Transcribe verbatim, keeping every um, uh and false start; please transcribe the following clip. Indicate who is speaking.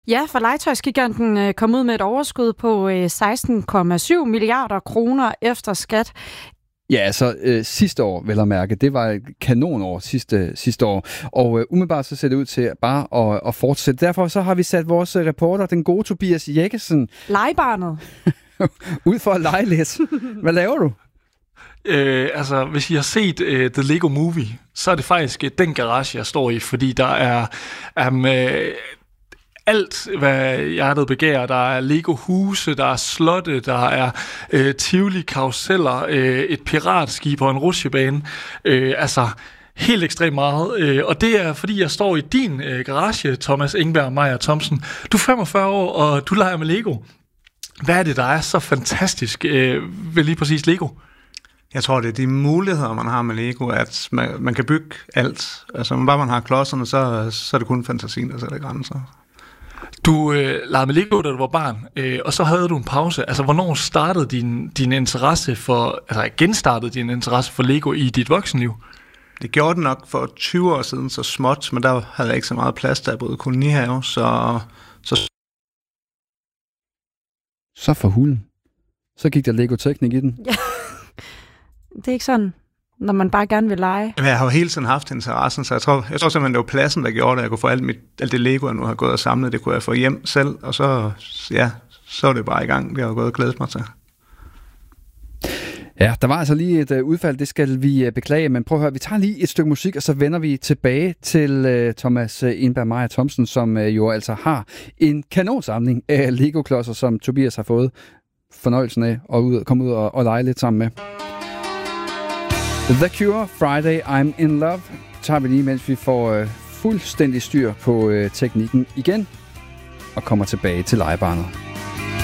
Speaker 1: Ja, for legetøjsgiganten øh, kom ud med et overskud på øh, seksten komma syv milliarder kroner efter skat.
Speaker 2: Ja, altså øh, sidste år, vel at mærke, det var et kanonår sidste, sidste år, og øh, umiddelbart så ser det ud til bare at, at fortsætte. Derfor så har vi sat vores reporter, den gode Tobias Jekkesen,
Speaker 1: legebarnet,
Speaker 2: ud for at lege lidt. Hvad laver du?
Speaker 3: Øh, altså, hvis I har set uh, The Lego Movie, så er det faktisk uh, den garage, jeg står i, fordi der er um, uh, alt, hvad hjertet begærer. Der er Lego-huse, der er slotte, der er uh, Tivoli-karuseller, uh, et piratskib og en rutsjebane. Uh, altså, helt ekstremt meget. Uh, og det er, fordi jeg står i din uh, garage, Thomas Engberg Meyer Thomsen. Du er femogfyrre år, og du leger med Lego. Hvad er det, der er så fantastisk uh, ved lige præcis Lego?
Speaker 4: Jeg tror, det er de muligheder, man har med Lego, at man, man kan bygge alt. Altså, bare man har klodserne, så, så er det kun fantasien, der sætter grænser.
Speaker 3: Du øh, legede med Lego, da du var barn, øh, og så havde du en pause. Altså, hvornår startede din, din interesse for, altså genstartede din interesse for Lego i dit voksenliv?
Speaker 4: Det gjorde det nok for tyve år siden så småt, men der havde jeg ikke så meget plads, da jeg boede i kolonihave, så... Så,
Speaker 2: så for hulen. Så gik der Lego-teknik i den.
Speaker 1: Ja. Det er ikke sådan, når man bare gerne vil lege.
Speaker 4: Jeg har jo hele tiden haft interessen, så jeg tror, jeg tror simpelthen, det var pladsen, der gjorde det. Jeg kunne få alt, mit, alt det Lego, jeg nu har gået og samlet, det kunne jeg få hjem selv, og så, ja, så var det bare i gang. Det har jeg gået og glædet mig til.
Speaker 2: Ja, der var altså lige et uh, udfald, det skal vi uh, beklage, men prøv at høre, vi tager lige et stykke musik, og så vender vi tilbage til uh, Thomas uh, Engberg Meyer Thomsen, som uh, jo altså har en kanonsamling af Lego-klodser, som Tobias har fået fornøjelsen af at ud, komme ud og, og lege lidt sammen med. The Cure, Friday, I'm in Love, tager vi lige, mens vi får øh, fuldstændig styr på øh, teknikken igen, og kommer tilbage til legebarnet.